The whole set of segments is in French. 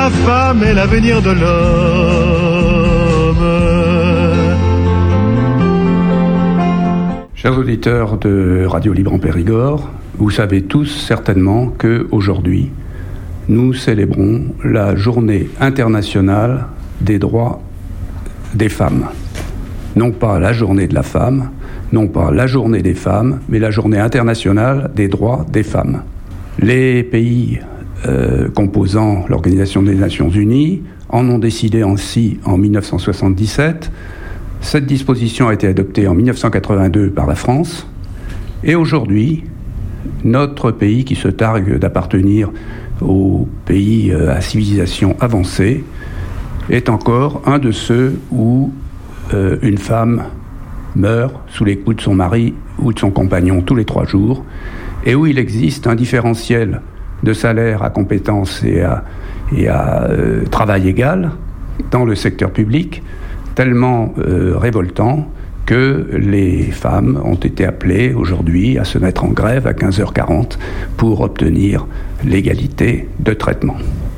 la femme est l'avenir de l'homme. Chers auditeurs de Radio Libre en Périgord, vous savez tous certainement qu'aujourd'hui, nous célébrons la Journée internationale des droits des femmes. Non pas la journée de la femme, non pas la journée des femmes, mais la Journée internationale des droits des femmes. Les pays composant l'Organisation des Nations Unies en ont décidé ainsi en 1977. Cette disposition a été adoptée en 1982 par la France. Et aujourd'hui, notre pays, qui se targue d'appartenir au pays à civilisation avancée, est encore un de ceux où une femme meurt sous les coups de son mari ou de son compagnon tous les 3 jours, et où il existe un différentiel de salaire à compétences et à travail égal dans le secteur public, tellement révoltant que les femmes ont été appelées aujourd'hui à se mettre en grève à 15h40 pour obtenir l'égalité de traitement.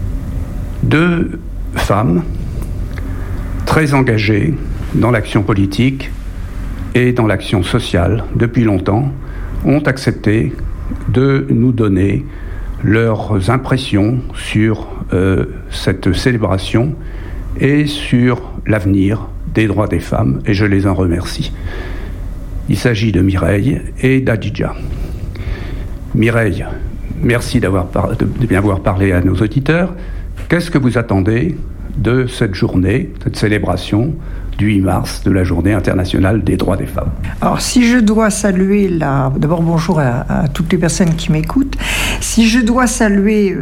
2 femmes très engagées dans l'action politique et dans l'action sociale depuis longtemps ont accepté de nous donner leurs impressions sur cette célébration et sur l'avenir des droits des femmes, et je les en remercie. Il s'agit de Mireille et d'Adidja. Mireille, merci de bien avoir parlé à nos auditeurs. Qu'est-ce que vous attendez de cette journée, cette célébration du 8 mars, de la Journée internationale des droits des femmes? Alors, si je dois saluer d'abord, bonjour à toutes les personnes qui m'écoutent. Si je dois saluer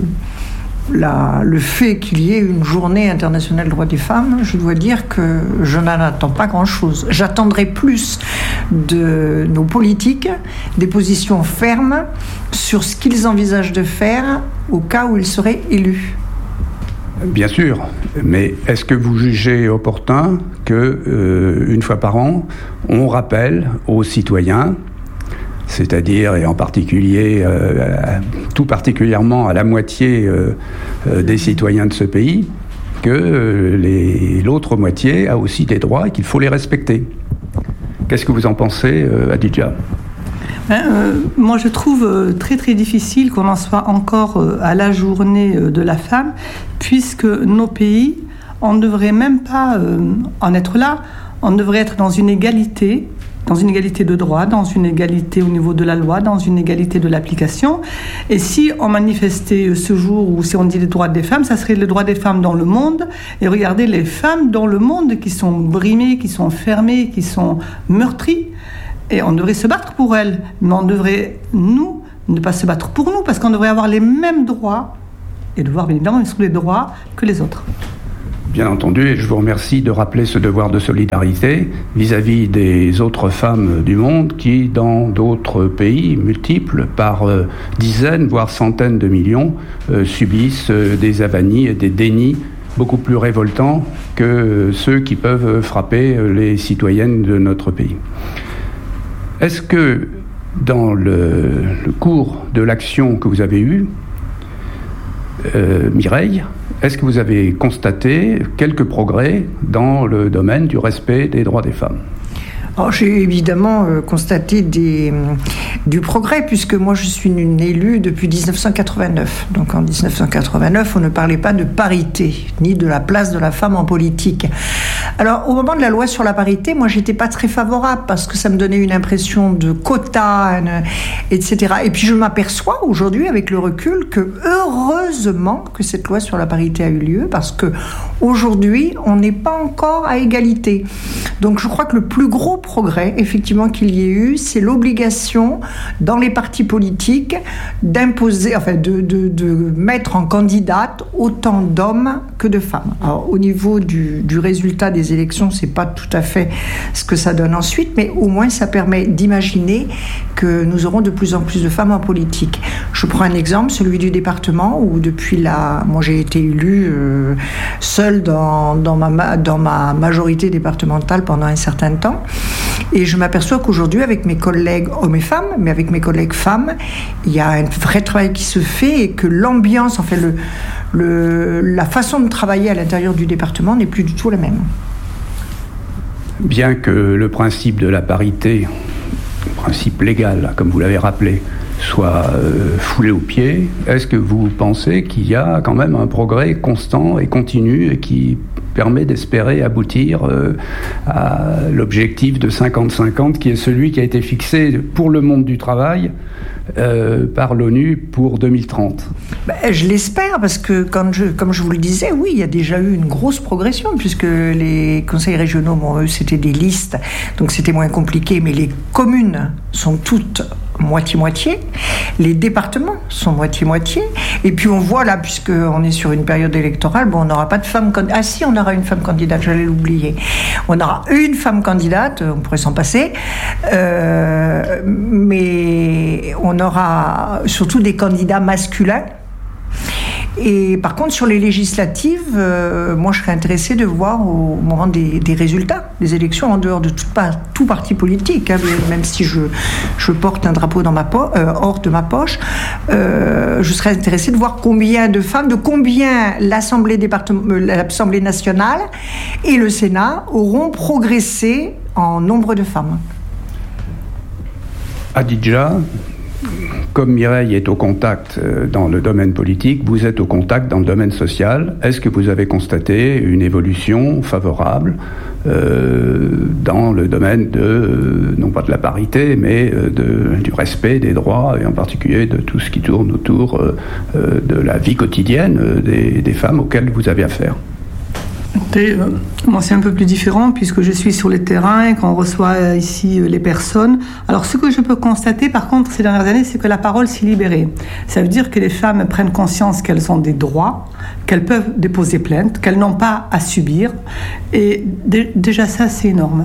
le fait qu'il y ait une Journée internationale des droits des femmes, je dois dire que je n'en attends pas grand-chose. J'attendrai plus de nos politiques des positions fermes sur ce qu'ils envisagent de faire au cas où ils seraient élus. Bien sûr, mais est-ce que vous jugez opportun que, une fois par an, on rappelle aux citoyens, c'est-à-dire, et en particulier, tout particulièrement à la moitié des citoyens de ce pays, que l'autre moitié a aussi des droits et qu'il faut les respecter? Qu'est-ce que vous en pensez, Adidja? Moi, je trouve très très difficile qu'on en soit encore à la journée de la femme, puisque nos pays, on ne devrait même pas en être là. On devrait être dans une égalité de droit, dans une égalité au niveau de la loi, dans une égalité de l'application. Et si on manifestait ce jour, ou si on dit les droits des femmes, ça serait les droits des femmes dans le monde. Et regardez les femmes dans le monde qui sont brimées, qui sont fermées, qui sont meurtries. Et on devrait se battre pour elles. Mais on devrait, nous, ne pas se battre pour nous, parce qu'on devrait avoir les mêmes droits, et devoir, bien évidemment, sur les droits que les autres. Bien entendu, et je vous remercie de rappeler ce devoir de solidarité vis-à-vis des autres femmes du monde qui, dans d'autres pays multiples, par dizaines, voire centaines de millions, subissent des avanies et des dénis beaucoup plus révoltants que ceux qui peuvent frapper les citoyennes de notre pays. Est-ce que, dans le cours de l'action que vous avez eue, Mireille, est-ce que vous avez constaté quelques progrès dans le domaine du respect des droits des femmes? Alors, j'ai évidemment constaté du progrès, puisque moi je suis une élue depuis 1989. Donc en 1989, on ne parlait pas de parité, ni de la place de la femme en politique. Alors au moment de la loi sur la parité, moi j'étais pas très favorable, parce que ça me donnait une impression de quota, etc. Et puis je m'aperçois aujourd'hui, avec le recul, que heureusement que cette loi sur la parité a eu lieu, parce que aujourd'hui on n'est pas encore à égalité. Donc je crois que le plus gros progrès, effectivement, qu'il y ait eu, c'est l'obligation dans les partis politiques d'imposer, enfin de mettre en candidate autant d'hommes que de femmes. Alors au niveau du résultat des élections, c'est pas tout à fait ce que ça donne ensuite, mais au moins ça permet d'imaginer que nous aurons de plus en plus de femmes en politique. Je prends un exemple, celui du département, où moi j'ai été élue seule dans ma majorité départementale pendant un certain temps. Et je m'aperçois qu'aujourd'hui, avec mes collègues hommes et femmes, mais avec mes collègues femmes, il y a un vrai travail qui se fait, et que l'ambiance, enfin la façon de travailler à l'intérieur du département n'est plus du tout la même. Bien que le principe de la parité, principe légal, comme vous l'avez rappelé, soit foulé aux pieds, est-ce que vous pensez qu'il y a quand même un progrès constant et continu et qui permet d'espérer aboutir à l'objectif de 50-50 qui est celui qui a été fixé pour le monde du travail par l'ONU pour 2030? Je l'espère, parce que comme je vous le disais, oui, il y a déjà eu une grosse progression, puisque les conseils régionaux, eux, c'était des listes, donc c'était moins compliqué, mais les communes sont toutes moitié-moitié, les départements sont moitié-moitié, et puis on voit là, puisqu'on est sur une période électorale, on n'aura pas de femme candidate. Ah si, on aura une femme candidate, j'allais l'oublier. On aura une femme candidate, on pourrait s'en passer, mais on aura surtout des candidats masculins. Et par contre, sur les législatives, moi je serais intéressée de voir au moment des résultats des élections, en dehors de tout parti politique, même si je porte un drapeau hors de ma poche, je serais intéressée de voir combien de femmes, de combien l'Assemblée nationale et le Sénat auront progressé en nombre de femmes. Adidja, comme Mireille est au contact dans le domaine politique, vous êtes au contact dans le domaine social. Est-ce que vous avez constaté une évolution favorable dans le domaine non pas de la parité, mais du respect des droits, et en particulier de tout ce qui tourne autour de la vie quotidienne des femmes auxquelles vous avez affaire? Moi, c'est un peu plus différent puisque je suis sur le terrain et qu'on reçoit ici les personnes. Alors, ce que je peux constater, par contre, ces dernières années, c'est que la parole s'est libérée. Ça veut dire que les femmes prennent conscience qu'elles ont des droits, qu'elles peuvent déposer plainte, qu'elles n'ont pas à subir. Et déjà ça, c'est énorme.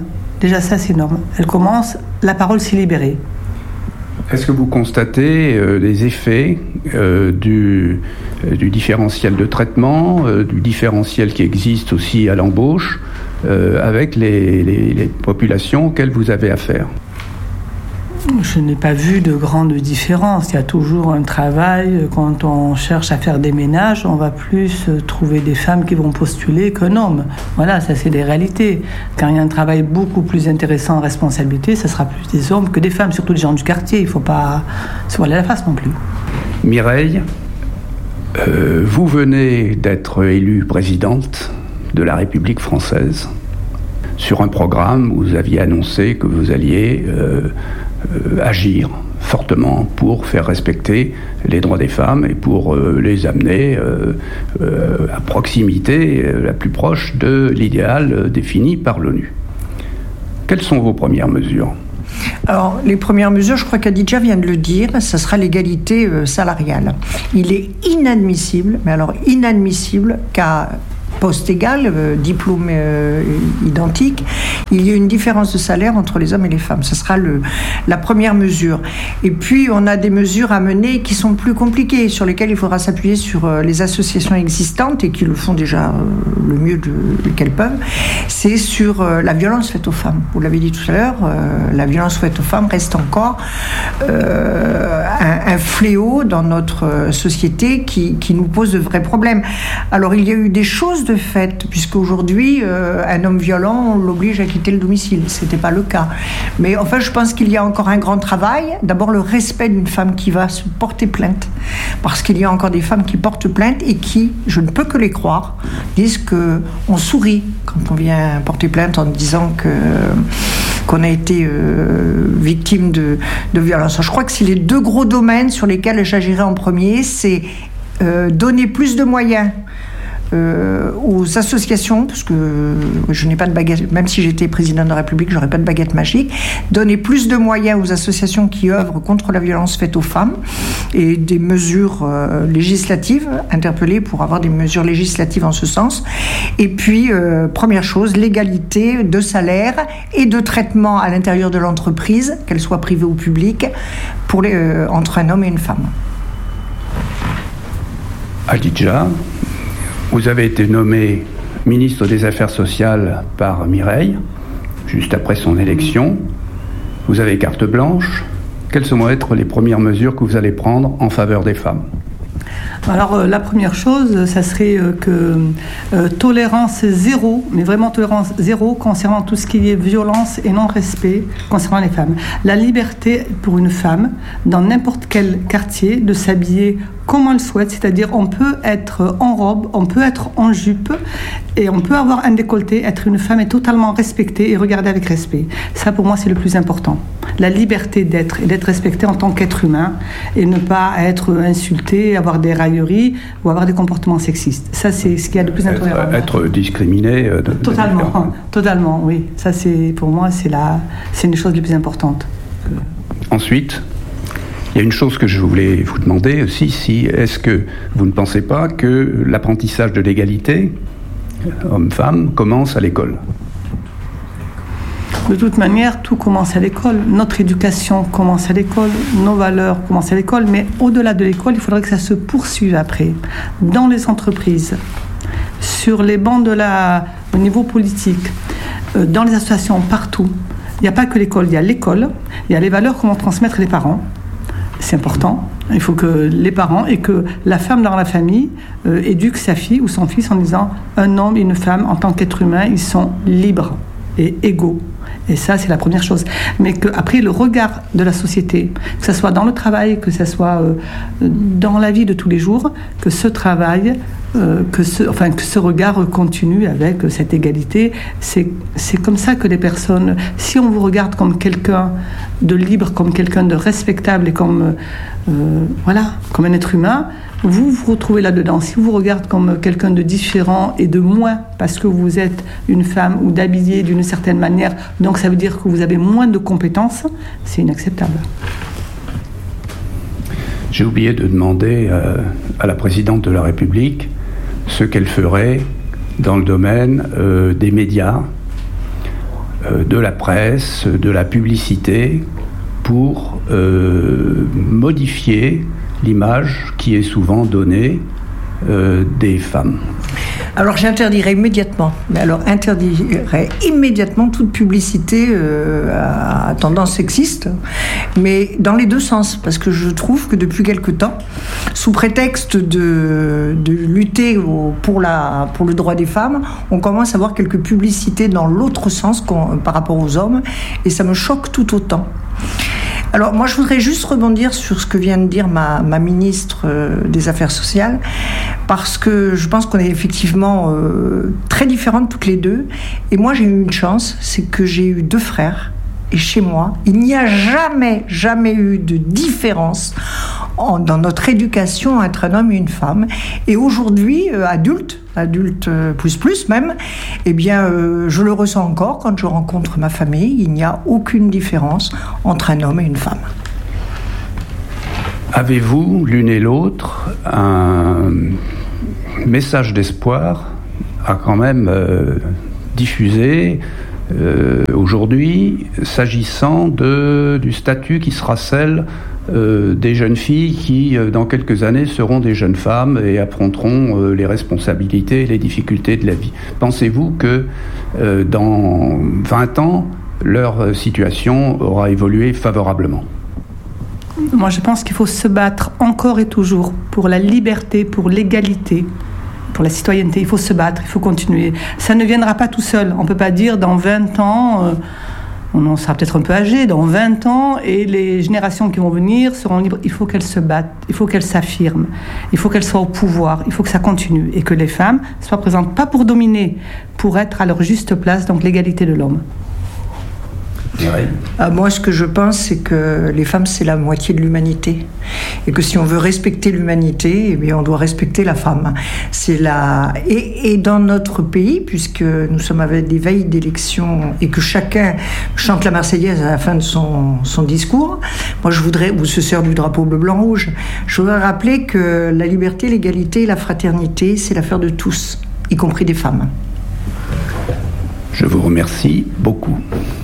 La parole s'est libérée. Est-ce que vous constatez des effets du différentiel de traitement, du différentiel qui existe aussi à l'embauche, avec les populations auxquelles vous avez affaire? Je n'ai pas vu de grande différence. Il y a toujours un travail. Quand on cherche à faire des ménages, on va plus trouver des femmes qui vont postuler qu'un homme. Voilà, ça c'est des réalités. Quand il y a un travail beaucoup plus intéressant en responsabilité, ça sera plus des hommes que des femmes, surtout des gens du quartier. Il ne faut pas se voiler la face non plus. Mireille, vous venez d'être élue présidente de la République française sur un programme où vous aviez annoncé que vous alliez agir fortement pour faire respecter les droits des femmes et pour les amener à proximité la plus proche de l'idéal défini par l'ONU. Quelles sont vos premières mesures ? Alors, les premières mesures, je crois qu'Adidja vient de le dire, ça sera l'égalité salariale. Il est inadmissible, mais alors inadmissible qu'à poste égal, diplôme identique, il y a une différence de salaire entre les hommes et les femmes. Ce sera la première mesure. Et puis, on a des mesures à mener qui sont plus compliquées, sur lesquelles il faudra s'appuyer sur les associations existantes et qui le font déjà le mieux qu'elles peuvent. C'est sur la violence faite aux femmes. Vous l'avez dit tout à l'heure, la violence faite aux femmes reste encore un fléau dans notre société qui nous pose de vrais problèmes. Alors, il y a eu des choses de fait, puisqu'aujourd'hui, un homme violent, on l'oblige à quitter le domicile. Ce n'était pas le cas. Mais enfin, je pense qu'il y a encore un grand travail. D'abord, le respect d'une femme qui va se porter plainte. Parce qu'il y a encore des femmes qui portent plainte et qui, je ne peux que les croire, disent qu'on sourit quand on vient porter plainte en disant qu'on a été victime de violence. Je crois que c'est les deux gros domaines sur lesquels j'agirai en premier. C'est donner plus de moyens aux associations, parce que je n'ai pas de baguette, même si j'étais président de la République, j'aurais pas de baguette magique, donner plus de moyens aux associations qui œuvrent contre la violence faite aux femmes et des mesures législatives, interpeller pour avoir des mesures législatives en ce sens. Et puis, première chose, l'égalité de salaire et de traitement à l'intérieur de l'entreprise, qu'elle soit privée ou publique, entre un homme et une femme. Adidja, vous avez été nommé ministre des Affaires sociales par Mireille, juste après son élection. Vous avez carte blanche. Quelles vont être les premières mesures que vous allez prendre en faveur des femmes ? Alors la première chose, ça serait que tolérance zéro, mais vraiment tolérance zéro concernant tout ce qui est violence et non-respect concernant les femmes. La liberté pour une femme, dans n'importe quel quartier, de s'habiller comme elle souhaite, c'est-à-dire on peut être en robe, on peut être en jupe et on peut avoir un décolleté, être une femme est totalement respectée et regardée avec respect. Ça pour moi c'est le plus important. La liberté d'être et d'être respectée en tant qu'être humain et ne pas être insulté, avoir des railleries ou avoir des comportements sexistes. Ça c'est ce qu'il y a de plus intolérable. Être discriminé. Totalement, oui. Ça c'est pour moi c'est une des choses les plus importantes. Ensuite, il y a une chose que je voulais vous demander aussi, est-ce que vous ne pensez pas que l'apprentissage de l'égalité, homme-femme, commence à l'école ? De toute manière, tout commence à l'école. Notre éducation commence à l'école, nos valeurs commencent à l'école, mais au-delà de l'école, il faudrait que ça se poursuive après, dans les entreprises, sur les bancs au niveau politique, dans les associations, partout. Il n'y a pas que l'école, il y a l'école, il y a les valeurs que vont transmettre les parents. C'est important. Il faut que les parents et que la femme dans la famille éduque sa fille ou son fils en disant un homme et une femme en tant qu'être humain, ils sont libres et égaux. Et ça, c'est la première chose. Mais qu'après, le regard de la société, que ce soit dans le travail, que ce soit dans la vie de tous les jours, que ce travail, que ce regard continue avec cette égalité. C'est comme ça que les personnes, si on vous regarde comme quelqu'un de libre, comme quelqu'un de respectable et comme un être humain, vous vous retrouvez là-dedans. Si vous regardez comme quelqu'un de différent et de moins parce que vous êtes une femme ou d'habiller d'une certaine manière, donc ça veut dire que vous avez moins de compétences, c'est inacceptable. J'ai oublié de demander à la présidente de la République ce qu'elle ferait dans le domaine des médias, de la presse, de la publicité, pour modifier l'image qui est souvent donnée des femmes. Alors j'interdirais immédiatement, toute publicité à tendance sexiste, mais dans les deux sens, parce que je trouve que depuis quelque temps, sous prétexte de lutter pour le droit des femmes, on commence à voir quelques publicités dans l'autre sens par rapport aux hommes, et ça me choque tout autant. Alors moi je voudrais juste rebondir sur ce que vient de dire ma ministre des Affaires sociales, parce que je pense qu'on est effectivement très différentes toutes les deux, et moi j'ai eu une chance, c'est que j'ai eu 2 frères, et chez moi il n'y a jamais eu de différence dans notre éducation entre un homme et une femme, et aujourd'hui adulte plus même, eh bien je le ressens encore quand je rencontre ma famille, il n'y a aucune différence entre un homme et une femme. Avez-vous l'une et l'autre un message d'espoir à quand même diffuser aujourd'hui, s'agissant du statut qui sera celle des jeunes filles qui, dans quelques années, seront des jeunes femmes et affronteront les responsabilités et les difficultés de la vie. Pensez-vous que dans 20 ans, leur situation aura évolué favorablement ? Moi, je pense qu'il faut se battre encore et toujours pour la liberté, pour l'égalité, pour la citoyenneté. Il faut se battre, il faut continuer. Ça ne viendra pas tout seul. On ne peut pas dire dans 20 ans... on sera peut-être un peu âgé, dans 20 ans, et les générations qui vont venir seront libres. Il faut qu'elles se battent, il faut qu'elles s'affirment, il faut qu'elles soient au pouvoir, il faut que ça continue, et que les femmes soient présentes, pas pour dominer, pour être à leur juste place, donc l'égalité de l'homme. Moi, ce que je pense, c'est que les femmes, c'est la moitié de l'humanité. Et que si on veut respecter l'humanité, eh bien, on doit respecter la femme. Et dans notre pays, puisque nous sommes avec des veilles d'élection et que chacun chante la Marseillaise à la fin de son discours, moi, je voudrais, ou se sert du drapeau bleu, blanc, rouge, je voudrais rappeler que la liberté, l'égalité et la fraternité, c'est l'affaire de tous, y compris des femmes. Je vous remercie beaucoup.